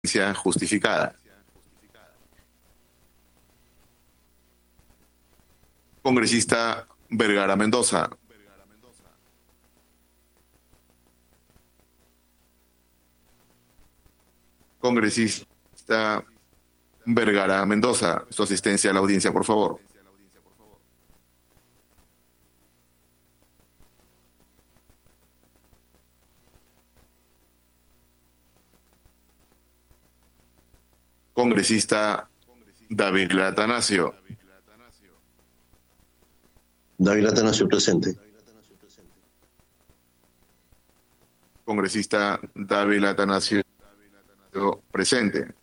justificada. Congresista Vergara Mendoza. Congresista Vergara Mendoza, su asistencia a la audiencia, por favor. Congresista David Atanasio. David Atanasio presente. Congresista David Atanasio presente.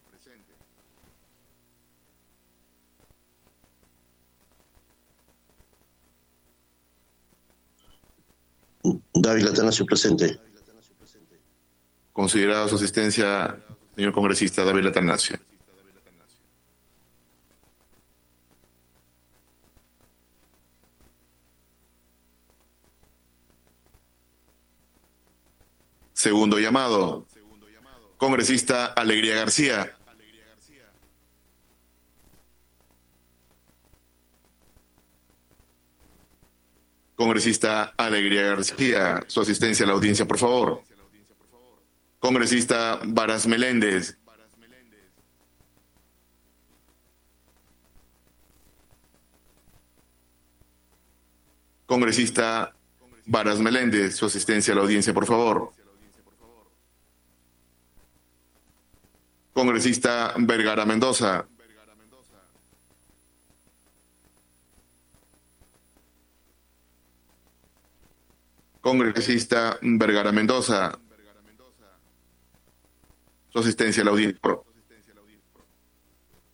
David Atanasio presente. Considerada su asistencia, señor congresista David Atanasio. Segundo llamado. Congresista Alegría García. Congresista Alegría García, su asistencia a la audiencia, por favor. Congresista Varas Meléndez. Congresista Varas Meléndez, su asistencia a la audiencia, por favor. Congresista Vergara Mendoza. Congresista Vergara Mendoza, su asistencia a la audiencia.